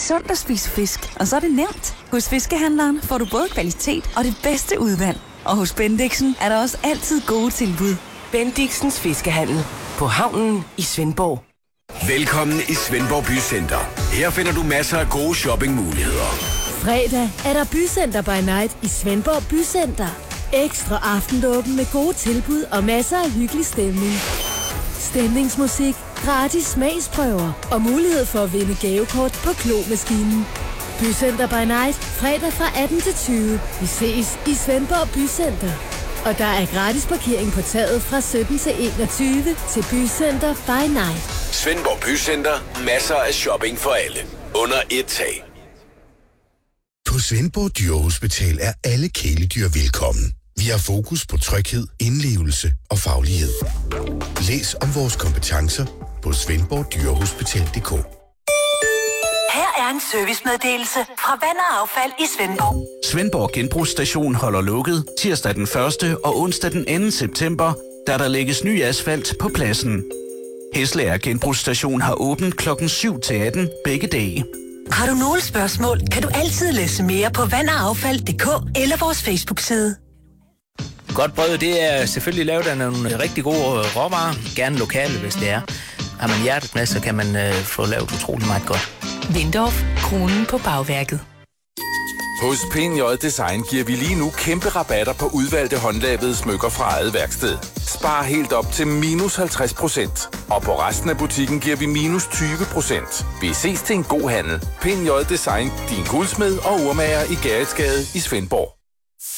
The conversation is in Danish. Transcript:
sundt at spise fisk, og så er det nemt. Hos Fiskehandleren får du både kvalitet og det bedste udvalg. Og hos Bendixen er der også altid gode tilbud. Bendixens Fiskehandel på havnen i Svendborg. Velkommen i Svendborg Bycenter. Her finder du masser af gode shoppingmuligheder. Fredag er der Bycenter by Night i Svendborg Bycenter. Ekstra aftenåben med gode tilbud og masser af hyggelig stemning. Stemningsmusik, gratis smagsprøver og mulighed for at vinde gavekort på Klo-maskinen. Bycenter by Night, fredag fra 18 til 20. Vi ses i Svendborg Bycenter. Og der er gratis parkering på taget fra 17 til 21 til Bycenter by Night. Svendborg Bycenter. Masser af shopping for alle. Under et tag. På Svendborg Dyrehospital er alle kæledyr velkommen. Vi har fokus på tryghed, indlevelse og faglighed. Læs om vores kompetencer på svendborgdyrehospital.dk. Her er en servicemeddelelse fra Vand og Affald i Svendborg. Svendborg Genbrugsstation holder lukket tirsdag den 1. og onsdag den 2. september, da der lægges ny asfalt på pladsen. Hesleær Genbrugsstation har åbent klokken 7 til 18 begge dage. Har du nogle spørgsmål, kan du altid læse mere på vandogaffald.dk eller vores Facebook-side. Godt brød, det er selvfølgelig lavet af nogle rigtig gode råvarer. Gerne lokale, hvis det er. Har man hjertet med, så kan man få lavet utrolig meget godt. Windorf, kronen på bagværket. Hos PNJ Design giver vi lige nu kæmpe rabatter på udvalgte håndlavede smykker fra eget værksted. Spar helt op til minus 50%. Og på resten af butikken giver vi minus 20%. Vi ses til en god handel. PNJ Design, din guldsmed og urmager i Gerritsgade i Svendborg.